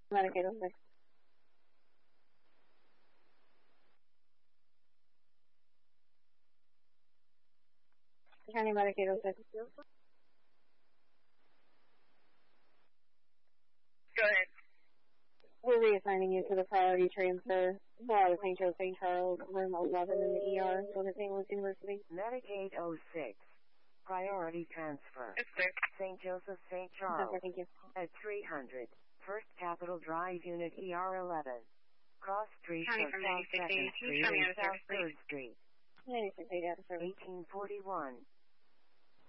Medicaid 06. County Medicaid 06. Go ahead. We're reassigning you to the priority transfer for St. Joe St. Charles, room 11 in the ER, for the St. Louis University. Medicaid 06. Priority transfer. Yes, sir. St. Joseph St. Charles. Yes, thank you. At 300. First Capitol Drive, Unit ER 11. Cross Street County of from South 9680. 2nd Street Show me and out of South service, 3rd Street. 9680 out of service. 1841.